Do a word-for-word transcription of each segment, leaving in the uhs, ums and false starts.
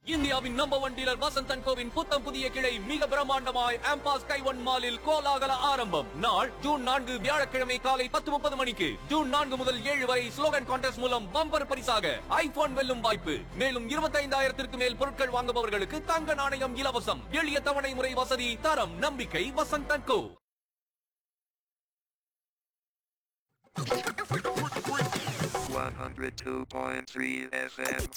இந்தியாவின் number one dealer Vasanth and CoWIN புத்தம் புதிய கிளை மிக பிரம்மாண்டமாய் ஆம்பாஸ் கைவன் மாலில் கோலாகல ஆரம்பம். நாள் ஜூன் நான்கு வியாழக்கிழமை காலை பத்து முப்பது மணிக்கு. ஜூன் நான்கு முதல் ஏழு வரை ஸ்லோகன் கான்டெஸ்ட் மூலம் பம்பர் பரிசாக ஐபோன் வெல்லும் வாய்ப்பு. மேலும் இருபத்தி ஐந்தாயிரத்திற்கு மேல் பொருட்கள் வாங்குபவர்களுக்கு தங்க நாணயம் இலவசம். எளிய தவணை முறை வசதி, தரம், நம்பிக்கை Vasanth and go. one oh two point three F M.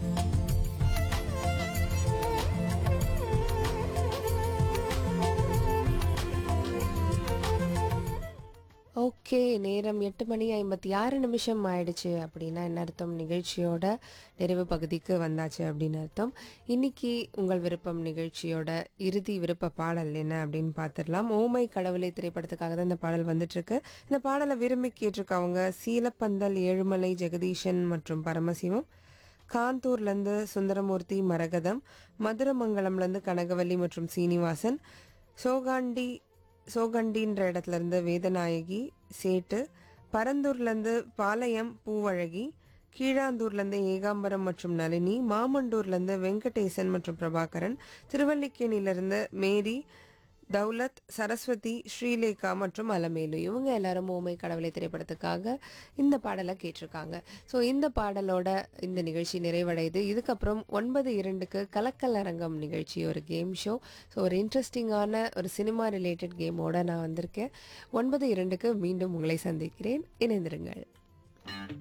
Okay, நேரம் எட்டு மணி ஐம்பத்தி ஆறு நிமிஷம் ஆயிடுச்சு. அப்படின்னா என்ன அர்த்தம்? நிகழ்ச்சியோட நிறைவு பகுதிக்கு வந்தாச்சு அப்படின்னு அர்த்தம். இன்னைக்கு உங்கள் விருப்பம் நிகழ்ச்சியோட இறுதி விருப்ப பாடல் என்ன அப்படின்னு பார்த்துடலாம். ஓமை கடவுளை திரைப்படத்துக்காக தான் இந்த பாடல் வந்துட்டு இருக்கு. இந்த பாடலை விரும்பி கேட்டிருக்கவங்க சீலப்பந்தல், ஏழுமலை, ஜெகதீஷன் மற்றும் பரமசிவம், காந்தூர்லேருந்து சுந்தரமூர்த்தி, மரகதம், மதுரமங்கலம்லேருந்து கனகவல்லி மற்றும் சீனிவாசன், சோகாண்டி சோகண்டின்ற இடத்துல இருந்து வேதநாயகி, சேட்டு, பரந்தூர்லேருந்து பாளையம் பூவழகி, கீழாந்தூர்லேருந்து ஏகாம்பரம் மற்றும் நளினி, மாமண்டூர்லேருந்து வெங்கடேசன் மற்றும் பிரபாகரன், திருவல்லிக்கேணியிலிருந்து மேரி, தௌலத், சரஸ்வதி, ஸ்ரீலேகா மற்றும் அலமேலு. இவங்க எல்லாரும் ஓமை கடவுளை திரைப்படத்துக்காக இந்த பாடலை கேட்டிருக்காங்க. ஸோ இந்த பாடலோட இந்த நிகழ்ச்சி நிறைவடையுது. இதுக்கப்புறம் ஒன்பது இரண்டுக்கு கலக்கல் அரங்கம் நிகழ்ச்சி, ஒரு கேம் ஷோ. ஸோ ஒரு இன்ட்ரெஸ்டிங்கான ஒரு சினிமா ரிலேட்டட் கேமோட நான் வந்திருக்கேன். ஒன்பது இரண்டுக்கு மீண்டும் உங்களை சந்திக்கிறேன். இணைந்திருங்கள்.